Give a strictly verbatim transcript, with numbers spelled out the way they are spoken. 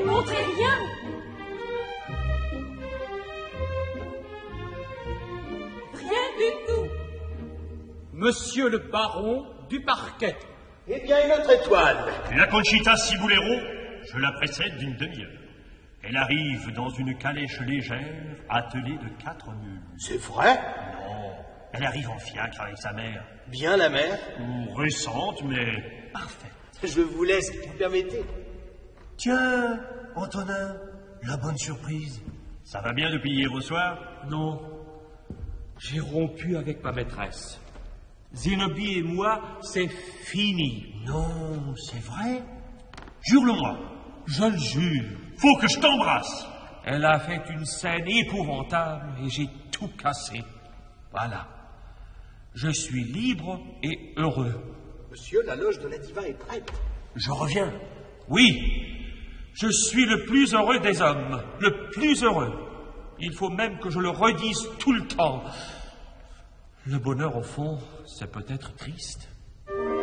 ne montrez rien. Rien du tout. Monsieur le baron du parquet. Eh bien, une autre étoile. La Conchita Ciboulero, je la précède d'une demi-heure. Elle arrive dans une calèche légère, attelée de quatre mules. C'est vrai? Non, elle arrive en fiacre avec sa mère. Bien la mère? Ou récente, mais parfaite. Je vous laisse, si vous permettez. Tiens, Antonin, la bonne surprise. Ça va bien depuis hier au soir? Non, j'ai rompu avec ma maîtresse. Zénobie et moi, c'est fini. Non, c'est vrai? Jure-le-moi. Je le jure. Faut que je t'embrasse. Elle a fait une scène épouvantable et j'ai tout cassé. Voilà. Je suis libre et heureux. Monsieur, la loge de la diva est prête. Je reviens. Oui, je suis le plus heureux des hommes, le plus heureux. Il faut même que je le redise tout le temps. Le bonheur, au fond, c'est peut-être triste.